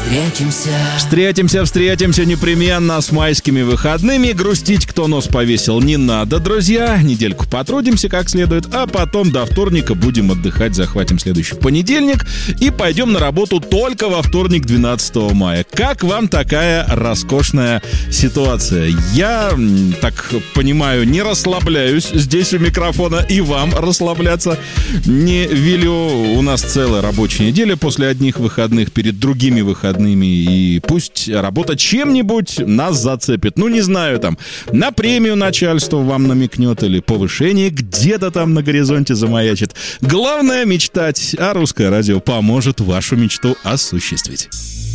Встретимся непременно с майскими выходными. Грустить, кто нос повесил, не надо, друзья. Недельку потрудимся как следует, а потом до вторника будем отдыхать. Захватим следующий понедельник и пойдем на работу только во вторник, 12 мая. Как вам такая роскошная ситуация? Я, так понимаю, не расслабляюсь здесь у микрофона, и вам расслабляться не велю. У нас целая рабочая неделя после одних выходных перед другими выходными, и пусть работа чем-нибудь нас зацепит. Ну, не знаю, там, на премию начальство вам намекнет или повышение где-то там на горизонте замаячит. Главное — мечтать, а Русское радио поможет вашу мечту осуществить.